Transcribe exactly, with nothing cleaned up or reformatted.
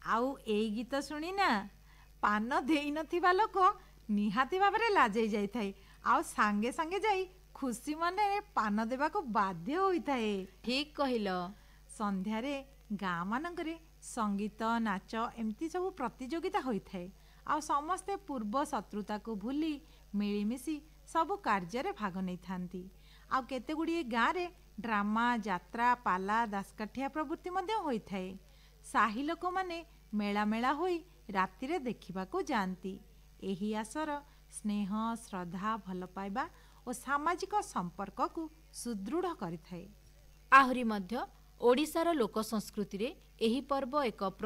आउ एई गीत शुणी ना पान देई नथिबा लोक निहाती भाबरे लाजै जाई थाए आउ सांगे सांगे जाई खुशी मने पान देबा को बाध्य होई थाए। ठीक कहिल। संध्यारे गाँ मानकरे संगीत नाच एमती सब प्रतियोगिता होई थाए आ समस्ते पूर्व शत्रुता को भूली मिलीमिशी सब कार्य भाग नहीं थांती। आ केते गुड़िए गाँ रे ड्रामा यात्रा पाला दासकाठिया प्रवृत्ति मध्य होई थाए। साही लोक माने मेला मेला होई राति रे देखिबा को जानती। एही आसर स्नेह श्रद्धा भल पाइबा और सामाजिक संपर्क को सुदृढ़ करिथाए। आहुरी मध्य ओडिशार लोक संस्कृति रे एही पर्व एक